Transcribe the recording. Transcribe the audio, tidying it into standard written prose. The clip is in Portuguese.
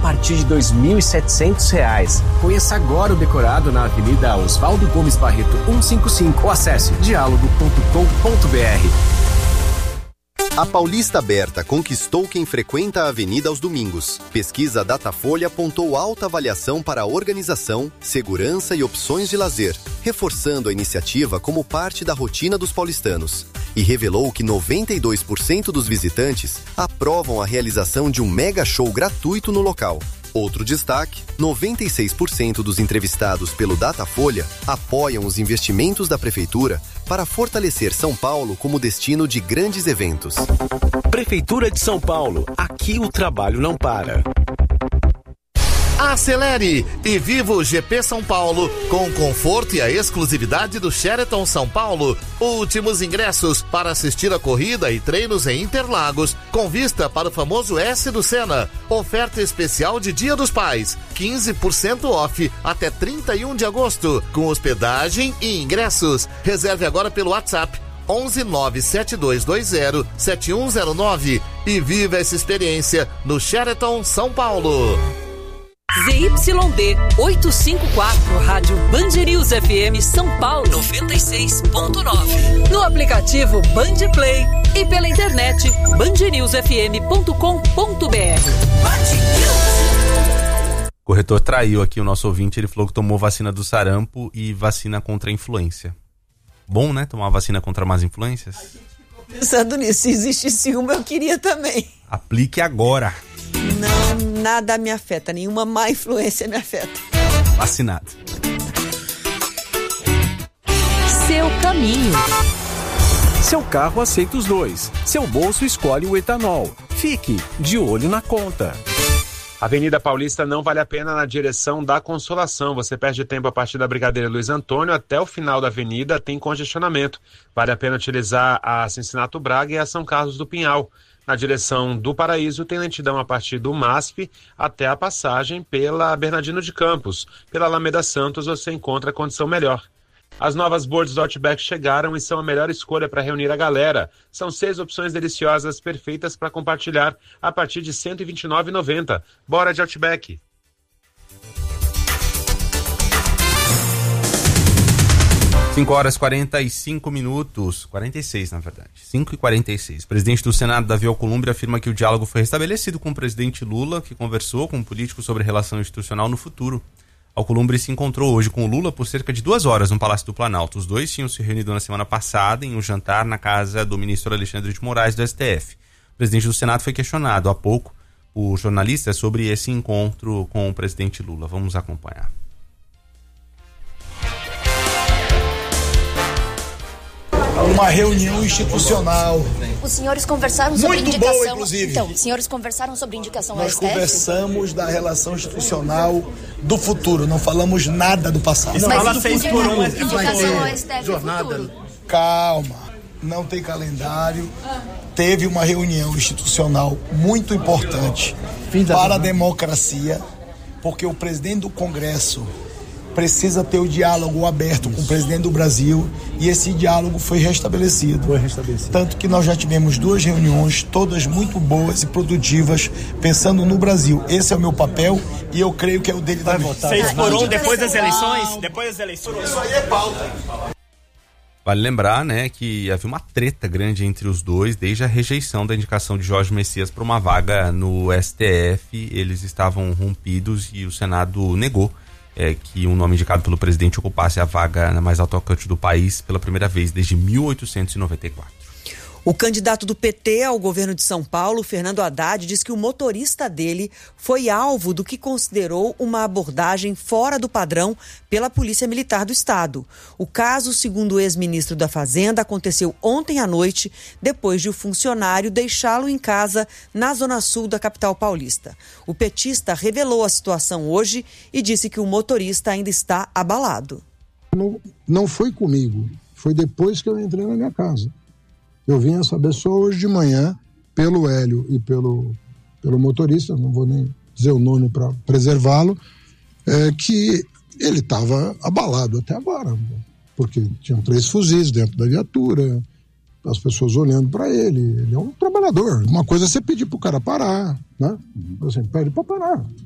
partir de R$ 2.700. Conheça agora o decorado na Avenida Oswaldo Gomes Barreto 155 ou acesse dialogo.com.br. A Paulista Aberta conquistou quem frequenta a avenida aos domingos. Pesquisa Datafolha apontou alta avaliação para a organização, segurança e opções de lazer, reforçando a iniciativa como parte da rotina dos paulistanos. E revelou que 92% dos visitantes aprovam a realização de um mega show gratuito no local. Outro destaque, 96% dos entrevistados pelo Datafolha apoiam os investimentos da Prefeitura para fortalecer São Paulo como destino de grandes eventos. Prefeitura de São Paulo, aqui o trabalho não para. Acelere e viva o GP São Paulo com o conforto e a exclusividade do Sheraton São Paulo. Últimos ingressos para assistir a corrida e treinos em Interlagos, com vista para o famoso S do Senna. Oferta especial de Dia dos Pais, 15% off até 31 de agosto, com hospedagem e ingressos. Reserve agora pelo WhatsApp 11972207109 e viva essa experiência no Sheraton São Paulo. ZYD 854, Rádio Band News FM São Paulo 96.9. No aplicativo Band Play e pela internet bandnewsfm.com.br. O corretor traiu aqui o nosso ouvinte, ele falou que tomou vacina do sarampo e vacina contra a influência. Bom, né? Tomar vacina contra más influências? Pensando nisso, se existisse uma, eu queria também. Aplique agora. Não, nada me afeta, nenhuma má influência me afeta. Vacinado. Seu caminho. Seu carro aceita os dois. Seu bolso escolhe o etanol. Fique de olho na conta. Avenida Paulista não vale a pena na direção da Consolação. Você perde tempo a partir da Brigadeiro Luiz Antônio até o final da avenida, tem congestionamento. Vale a pena utilizar a Cincinato Braga e a São Carlos do Pinhal. Na direção do Paraíso tem lentidão a partir do MASP até a passagem pela Bernardino de Campos. Pela Alameda Santos você encontra condição melhor. As novas boards do Outback chegaram e são a melhor escolha para reunir a galera. São 6 opções deliciosas, perfeitas para compartilhar a partir de R$ 129,90. Bora de Outback! Cinco horas 45 minutos, 46 na verdade, 5h46. O presidente do Senado, Davi Alcolumbre, afirma que o diálogo foi restabelecido com o presidente Lula, que conversou com o político sobre relação institucional no futuro. Alcolumbre se encontrou hoje com o Lula por cerca de 2 horas no Palácio do Planalto. Os dois tinham se reunido na semana passada em um jantar na casa do ministro Alexandre de Moraes do STF. O presidente do Senado foi questionado há pouco por jornalistas sobre esse encontro com o presidente Lula. Vamos acompanhar. Uma reunião institucional. Os senhores conversaram sobre muito indicação. Boa, inclusive. Então, os senhores conversaram sobre indicação ao STF? Nós conversamos da relação institucional do futuro, não falamos nada do passado. Mas fala 6 por 1, indicação ao STF jornada. Futuro. Calma, não tem calendário. Teve uma reunião institucional muito importante para a democracia, porque o presidente do Congresso precisa ter o diálogo aberto com o presidente do Brasil e esse diálogo foi restabelecido. Tanto que nós já tivemos 2 reuniões, todas muito boas e produtivas, pensando no Brasil. Esse é o meu papel e eu creio que é o dele também. 6 por 1 depois das eleições? Depois das eleições. Isso aí é pauta. Vale lembrar, né, que havia uma treta grande entre os dois desde a rejeição da indicação de Jorge Messias para uma vaga no STF. Eles estavam rompidos e o Senado negou que um nome indicado pelo presidente ocupasse a vaga na mais alta corte do país pela primeira vez desde 1894. O candidato do PT ao governo de São Paulo, Fernando Haddad, diz que o motorista dele foi alvo do que considerou uma abordagem fora do padrão pela Polícia Militar do Estado. O caso, segundo o ex-ministro da Fazenda, aconteceu ontem à noite, depois de o funcionário deixá-lo em casa na zona sul da capital paulista. O petista revelou a situação hoje e disse que o motorista ainda está abalado. Não foi comigo, foi depois que eu entrei na minha casa. Eu vim a saber só hoje de manhã, pelo Hélio e pelo motorista, não vou nem dizer o nome para preservá-lo, que ele estava abalado até agora, porque tinham 3 fuzis dentro da viatura, as pessoas olhando para ele. Ele é um trabalhador. Uma coisa é você pedir para o cara parar, né? Assim, pede para parar.